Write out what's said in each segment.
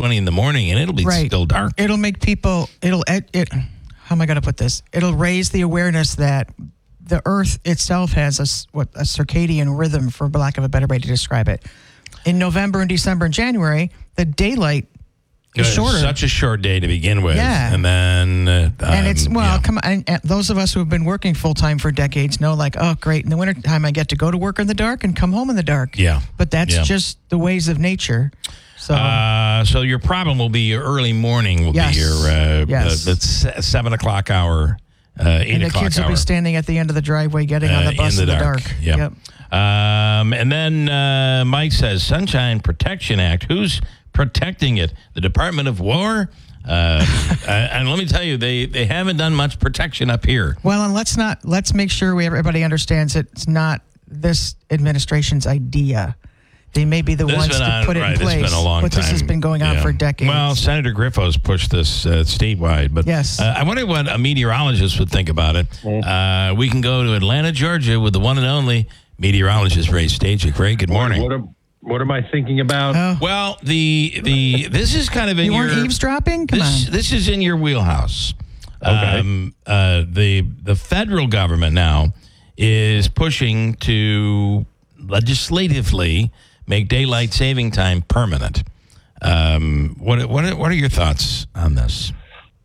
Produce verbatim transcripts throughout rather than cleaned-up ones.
twenty in the morning, and it'll be Right. still dark. It'll make people, it'll, it, it, how am I going to put this? It'll raise the awareness that the Earth itself has a, s- what, a circadian rhythm, for lack of a better way to describe it. In November and December and January, the daylight is It's shorter. such a short day to begin with. Yeah. And then... Uh, And it's, um, well, yeah. come on. And, and those of us who have been working full time for decades know, like, oh, great. In the wintertime, I get to go to work in the dark and come home in the dark. Yeah. But that's Yeah. just the ways of nature. So, Uh, so your problem will be your early morning will Yes. be your uh, Yes. the, the se- seven o'clock hour, uh, eight and the o'clock kids will hour. be standing at the end of the driveway getting on uh, the bus in the, dark. Yep. Yep. Um, and then uh, Mike says, Sunshine Protection Act. Who's protecting it? The Department of War? Uh, uh, and let me tell you, they, they haven't done much protection up here. Well, and let's not, let's make sure we, everybody understands it's not this administration's idea. They may be the This ones has been to on- put it right, in place, It's been a long but time. this has been going on Yeah. for decades. Well, Senator Griffo's pushed this uh, statewide, but Yes. uh, I wonder what a meteorologist would think about it. Uh, we can go to Atlanta, Georgia, with the one and only meteorologist Ray Stajic. Ray, good morning. What am, what am I thinking about? Oh, Well, the the this is kind of in you your weren't eavesdropping? Come this on. this is in your wheelhouse. Okay. Um, uh, the the federal government now is pushing to legislatively make daylight saving time permanent. Um, what what are- what are your thoughts on this?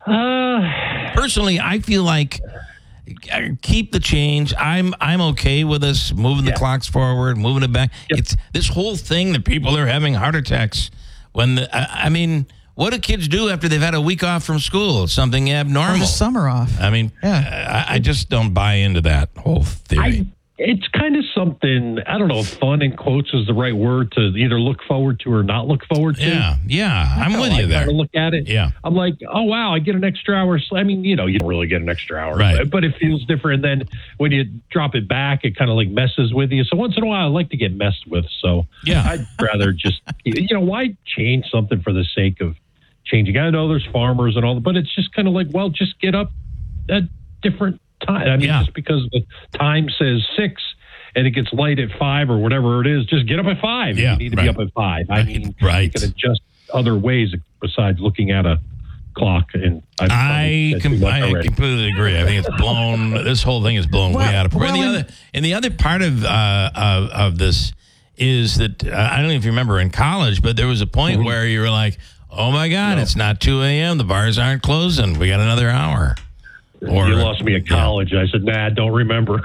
Uh, Personally, I feel like uh, keep the change. I'm I'm okay with us moving the Yeah. clocks forward, moving it back. Yep. It's this whole thing that people are having heart attacks when the, I, I mean, what do kids do after they've had a week off from school? It's something Or abnormal. the summer off. I mean, Yeah. I, I just don't buy into that whole theory. I, it's kind of something, I don't know if fun in quotes is the right word to either look forward to or not look forward to. yeah, yeah, I'm That's with how you I there. kinda look at it. Yeah. I'm like, oh, wow, I get an extra hour. I mean, you know, you don't really get an extra hour, Right. but, but it feels different. And then when you drop it back, it kind of like messes with you. So once in a while, I like to get messed with. So Yeah. I'd rather just, you know, why change something for the sake of changing? I know there's farmers and all that, but it's just kind of like, well, just get up at different time. I mean, Yeah. just because the time says six and it gets light at five or whatever it is, just get up at five. Yeah, You need to right. be up at five. I Right, mean, right. you can adjust other ways besides looking at a clock. And I've I, said com- too much I already. completely agree. I think it's blown. This whole thing is blown way Well- out of proportion. well, and, the other, and the other part of uh, of, of this is that uh, I don't know if you remember in college, but there was a point Mm-hmm. where you were like, "Oh my God, it's not two a.m. The bars aren't closing. We got another hour." Or You lost me at college. I said, nah, don't remember.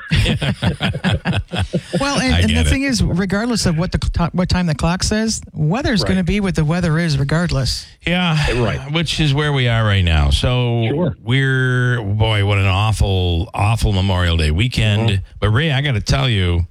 Well, and, I and the get it. thing is, regardless of what the cl- what time the clock says, weather's Right. going to be what the weather is, regardless. Yeah, Right. Which is where we are right now. So Sure. we're boy, what an awful, awful Memorial Day weekend. Mm-hmm. But Ray, I got to tell you,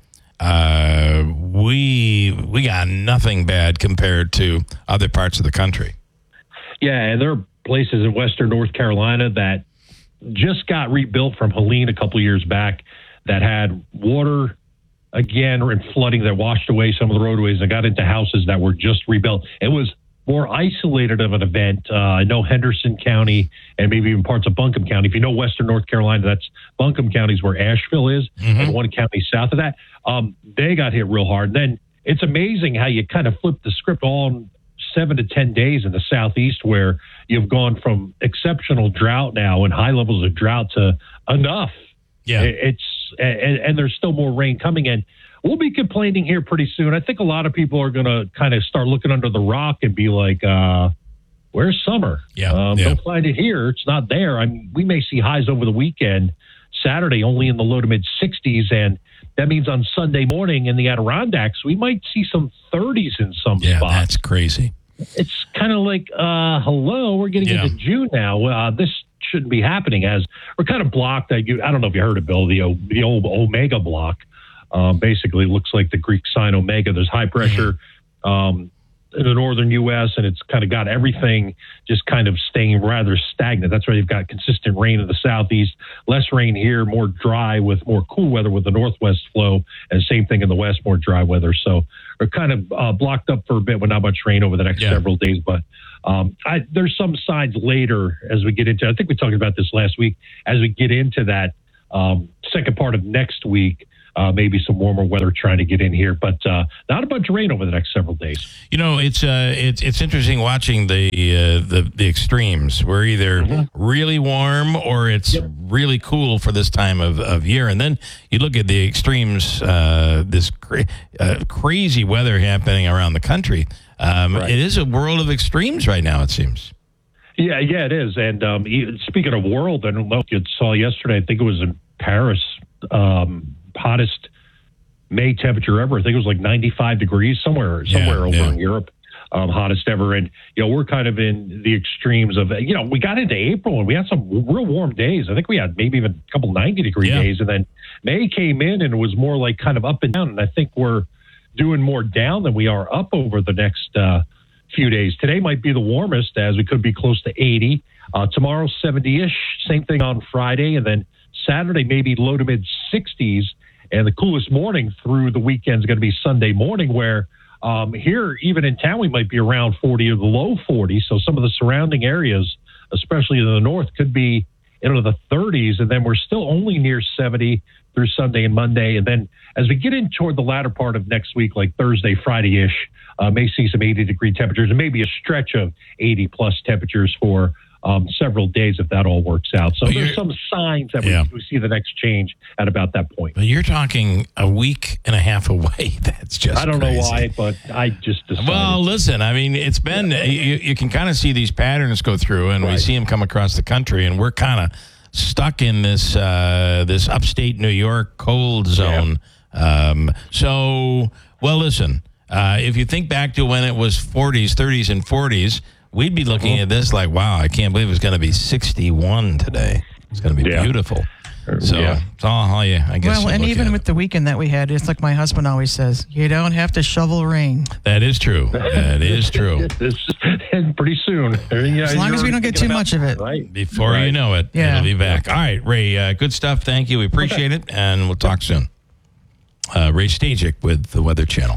uh, we we got nothing bad compared to other parts of the country. Yeah, and there are places in western North Carolina that just got rebuilt from Helene a couple years back that had water again and flooding that washed away some of the roadways and got into houses that were just rebuilt. It was more isolated of an event. Uh, I know Henderson County and maybe even parts of Buncombe County. If you know western North Carolina, that's Buncombe County is where Asheville is, and one county south of that. Um, they got hit real hard. And then it's amazing how you kind of flip the script all in seven to ten days in the southeast, where you've gone from exceptional drought now and high levels of drought to enough. Yeah. It's and, and there's still more rain coming in. We'll be complaining here pretty soon. I think a lot of people are going to kind of start looking under the rock and be like, uh, where's summer? Yeah, Um, yeah. Don't find it here. It's not there. I mean, we may see highs over the weekend, Saturday only in the low to mid sixties. And that means on Sunday morning in the Adirondacks, we might see some thirties in some Yeah, spots. that's crazy. It's kind of like, uh, hello, we're getting Yeah. into June now. Uh, this shouldn't be happening as we're kind of blocked. I, I don't know if you heard of Bill, the, O- the old Omega block. Um, basically, it looks like the Greek sign Omega. There's high pressure um, in the northern U S, and it's kind of got everything just kind of staying rather stagnant. That's why you've got consistent rain in the southeast, less rain here, more dry with more cool weather with the northwest flow, and same thing in the west, more dry weather. So we're kind of uh, blocked up for a bit with not much rain over the next Yeah. several days. But um, I, there's some signs later as we get into, I think we talked about this last week, as we get into that um, second part of next week, uh, maybe some warmer weather trying to get in here, but uh, not a bunch of rain over the next several days. You know, it's uh, it's it's interesting watching the uh, the the extremes. We're either mm-hmm. really warm or it's yep. really cool for this time of, of year, and then you look at the extremes. Uh, this cra- uh, crazy weather happening around the country. Um, right. It is a world of extremes right now, it seems. Yeah, yeah, it is. And um, speaking of world, I don't know if you saw yesterday. I think it was in Paris. Um, hottest May temperature ever. I think it was like ninety-five degrees somewhere, somewhere yeah, over yeah. in Europe. Um, hottest ever. And, you know, we're kind of in the extremes of, you know, we got into April and we had some real warm days. I think we had maybe even a couple ninety degree yeah. days. And then May came in and it was more like kind of up and down. And I think we're doing more down than we are up over the next uh, few days. Today might be the warmest as we could be close to eighty. Uh, tomorrow, seventy-ish. Same thing on Friday. And then Saturday, maybe low to mid sixties. And the coolest morning through the weekend is going to be Sunday morning, where um, here, even in town, we might be around forty or the low forties. So some of the surrounding areas, especially in the north, could be into the thirties. And then we're still only near seventy through Sunday and Monday. And then as we get in toward the latter part of next week, like Thursday, Friday-ish, uh, may see some eighty degree temperatures and maybe a stretch of eighty plus temperatures for Um, several days if that all works out. So but there's some signs that we, yeah. we see the next change at about that point. But you're talking a week and a half away. That's just I don't crazy. know why, but I just decided. Well, listen, I mean, it's been, you, you can kind of see these patterns go through, and right. we see them come across the country, and we're kind of stuck in this uh, this upstate New York cold zone. Yeah. Um, so, well, listen, uh, if you think back to when it was forties, thirties, and forties, we'd be looking at this like, wow, I can't believe it's going to be sixty-one today. It's going to be yeah. beautiful. So yeah. it's all how you, I guess. Well, and even with the weekend that we had, it's like my husband always says, you don't have to shovel rain. That is true. That is true. And pretty soon. Yeah, as long as we don't get too much of it. Right. Before right. you know it, yeah. it'll be back. All right, Ray, uh, good stuff. Thank you. We appreciate it, and we'll talk soon. Uh, Ray Stajic with the Weather Channel.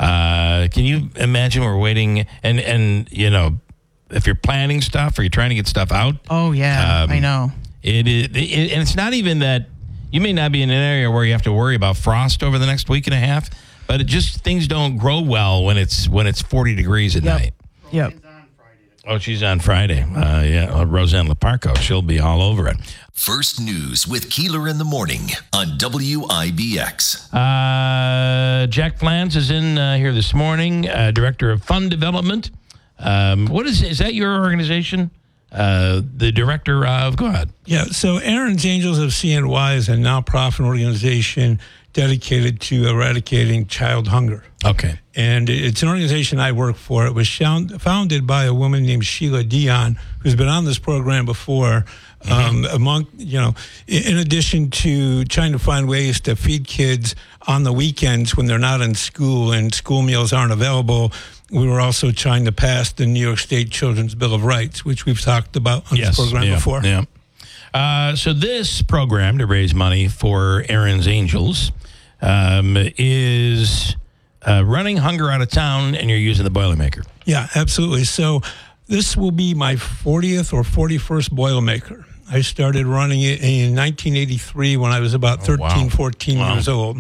Uh, can you imagine we're waiting, and, and you know, if you're planning stuff or you're trying to get stuff out. Oh, yeah, um, I know. It is, it, and it's not even that you may not be in an area where you have to worry about frost over the next week and a half, but it just things don't grow well when it's when it's forty degrees at yep. night. Yep. Oh, she's on Friday. Uh, yeah, uh, Roseanne Leparco. She'll be all over it. First News with Keeler in the Morning on W I B X. Uh, Jack Flans is in uh, here this morning, uh, Director of Fund Development. Um, what is is that your organization? Uh, the director of, go ahead. Yeah, so Aaron's Angels of C N Y is a nonprofit organization dedicated to eradicating child hunger. Okay. And it's an organization I work for. It was founded by a woman named Sheila Dion, who's been on this program before. Mm-hmm. Um, among, you know, in addition to trying to find ways to feed kids on the weekends when they're not in school and school meals aren't available, we were also trying to pass the New York State Children's Bill of Rights, which we've talked about on yes, this program yeah, before. Yeah. Uh, so this program to raise money for Aaron's Angels um, is uh, running hunger out of town, and you're using the Boilermaker. Yeah, absolutely. So this will be my fortieth or forty-first Boilermaker. I started running it in nineteen eighty-three when I was about thirteen, oh, wow. fourteen wow. years old.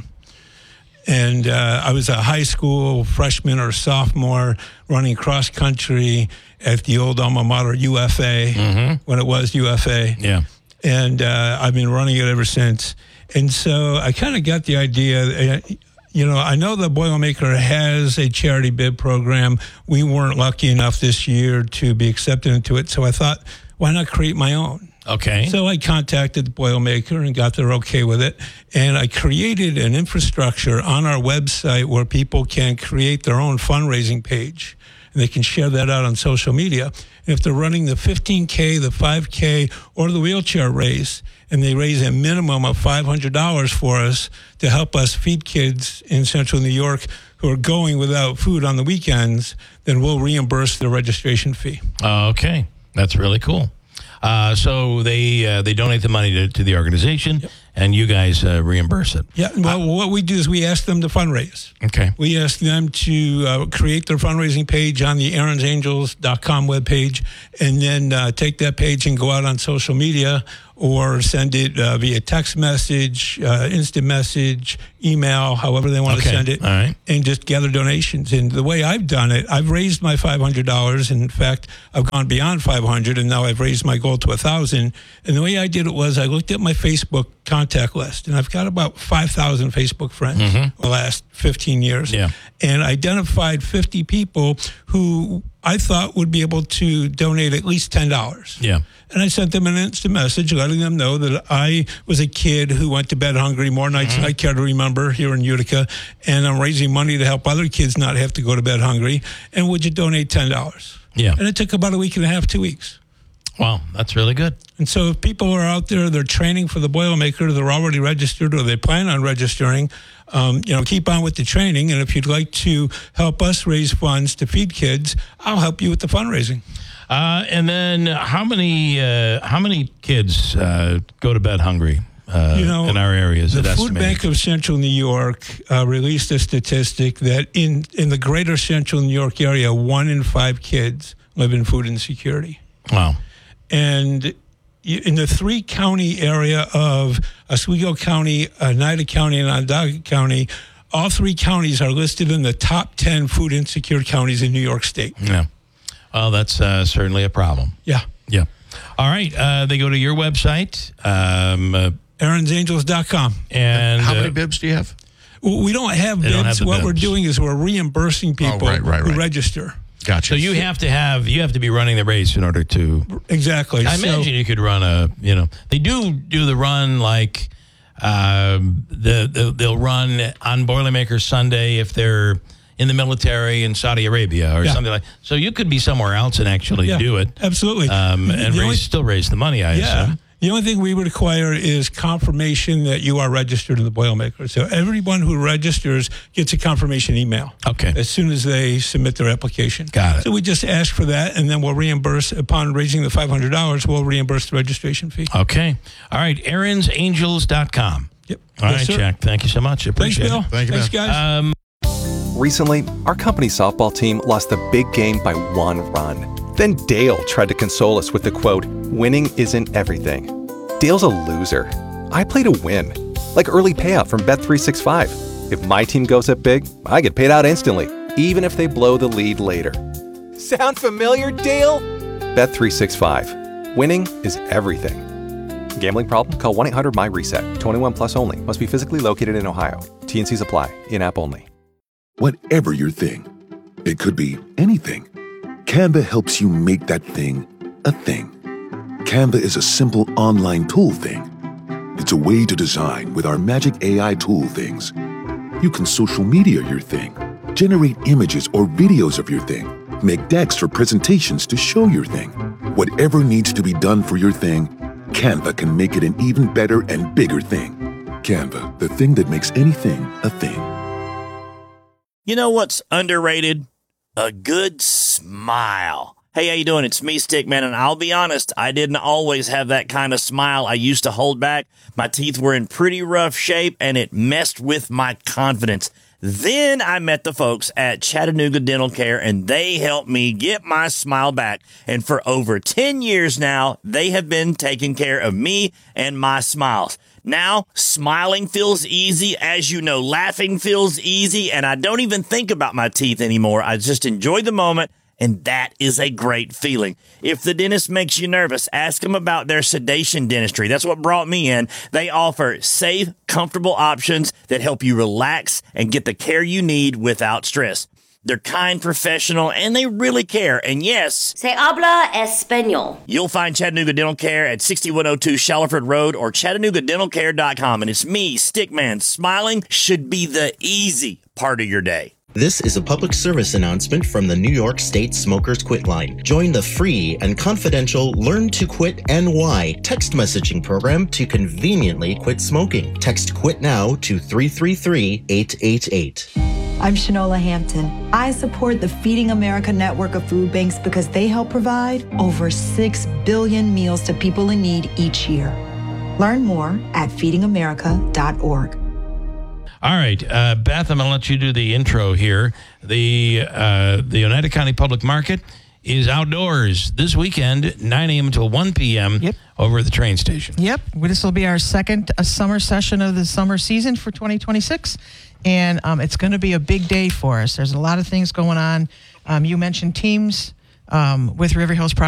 And uh, I was a high school freshman or sophomore running cross country at the old alma mater U F A, mm-hmm. when it was U F A. Yeah. And uh, I've been running it ever since. And so I kind of got the idea, uh, you know, I know the Boilermaker has a charity bid program. We weren't lucky enough this year to be accepted into it. So I thought, why not create my own? Okay. So I contacted the Boilermaker and got their okay with it. And I created an infrastructure on our website where people can create their own fundraising page. And they can share that out on social media. And if they're running the fifteen K, the five K, or the wheelchair race, and they raise a minimum of five hundred dollars for us to help us feed kids in central New York who are going without food on the weekends, then we'll reimburse the registration fee. Okay. That's really cool. Uh, so they uh, they donate the money to, to the organization, yep. and you guys uh, reimburse it. Yeah, well, uh, what we do is we ask them to fundraise. Okay. We ask them to uh, create their fundraising page on the aarons angels dot com webpage, and then uh, take that page and go out on social media or send it uh, via text message, uh, instant message, email, however they want Okay. to send it, All right. and just gather donations. And the way I've done it, I've raised my five hundred dollars. In fact, I've gone beyond five hundred dollars, and now I've raised my goal to one thousand dollars. And the way I did it was I looked at my Facebook contact list, and I've got about five thousand Facebook friends Mm-hmm. the last fifteen years, Yeah. and identified fifty people who I thought would be able to donate at least ten dollars. Yeah. And I sent them an instant message letting them know that I was a kid who went to bed hungry more nights than I care to remember here in Utica, and I'm raising money to help other kids not have to go to bed hungry. And would you donate ten dollars? Yeah. And it took about a week and a half, two weeks. Wow, that's really good. And so if people are out there, they're training for the Boilermaker, they're already registered or they plan on registering, um, you know, keep on with the training. And if you'd like to help us raise funds to feed kids, I'll help you with the fundraising. Uh, and then how many uh, how many kids uh, go to bed hungry uh, You know, in our area? Is The it Food estimated? Bank of Central New York uh, released a statistic that in, in the greater Central New York area, one in five kids live in food insecurity. Wow. And you- in the three county area of Oswego County, Oneida County, and Onondaga County, all three counties are listed in the top ten food insecure counties in New York State. Yeah. Well, that's uh, certainly a problem. Yeah. Yeah. All right. Uh, they go to your website. Um, uh, Aaron's Angels dot com. and How uh, many bibs do you have? Well, we don't have They bibs. don't have the what we're bibs. doing is we're reimbursing people right, right, who right. register. Gotcha. so you have to have you have to be running the race in order to. Exactly. I So- imagine you could run a. You know, they do do the run like um, the, the they'll run on Boilermaker Sunday if they're in the military in Saudi Arabia or Yeah. something like. So you could be somewhere else and actually Yeah, do it. absolutely. Um, and The raise, only- still raise the money. I Yeah. assume. The only thing we would require is confirmation that you are registered in the Boilermaker. So everyone who registers gets a confirmation email. Okay. As soon as they submit their application. Got it. So we just ask for that, and then we'll reimburse, upon raising the five hundred dollars, we'll reimburse the registration fee. Okay. All right. Aaron's Angels dot com. Yep. All Yes, right, sir. Jack. Thank you so much. Thanks, Appreciate Bill. it. Thank you, Thanks, man. guys. Um, Recently, our company softball team lost the big game by one run. Then Dale tried to console us with the quote, "Winning isn't everything." Dale's a loser. I play to win. Like early payout from Bet three sixty-five. If my team goes up big, I get paid out instantly, even if they blow the lead later. Sound familiar, Dale? Bet three sixty-five. Winning is everything. Gambling problem? Call one eight hundred M Y reset. twenty-one plus only. Must be physically located in Ohio. T N Cs apply. In-app only. Whatever your thing, it could be anything. Canva helps you make that thing a thing. Canva is a simple online tool thing. It's a way to design with our magic A I tool things. You can social media your thing, generate images or videos of your thing, make decks for presentations to show your thing. Whatever needs to be done for your thing, Canva can make it an even better and bigger thing. Canva, the thing that makes anything a thing. You know what's underrated? A good smile. Hey, how you doing? It's me, Stickman, and I'll be honest, I didn't always have that kind of smile I used to hold back. My teeth were in pretty rough shape, and it messed with my confidence. Then I met the folks at Chattanooga Dental Care, and they helped me get my smile back. And for over ten years now, they have been taking care of me and my smiles. Now, smiling feels easy. As you know, laughing feels easy, and I don't even think about my teeth anymore. I just enjoy the moment, and that is a great feeling. If the dentist makes you nervous, ask them about their sedation dentistry. That's what brought me in. They offer safe, comfortable options that help you relax and get the care you need without stress. They're kind, professional, and they really care. And yes, Se habla español. you'll find Chattanooga Dental Care at sixty-one oh two Shallowford Road or chattanooga dental care dot com. And it's me, Stickman. Smiling should be the easy part of your day. This is a public service announcement from the New York State Smokers Quit Line. Join the free and confidential Learn to Quit N Y text messaging program to conveniently quit smoking. Text QUIT NOW to three three three, eight eight eight. I'm Shanola Hampton. I support the Feeding America network of food banks because they help provide over six billion meals to people in need each year. Learn more at feeding america dot org. All right, uh, Beth, I'm going to let you do the intro here. The uh, the Oneida County Public Market is outdoors this weekend, nine a.m. until one p.m. Yep. over at the train station. Yep. This will be our second uh, summer session of the summer season for twenty twenty-six. And um, it's going to be a big day for us. There's a lot of things going on. Um, you mentioned teams um, with River Hills Properties.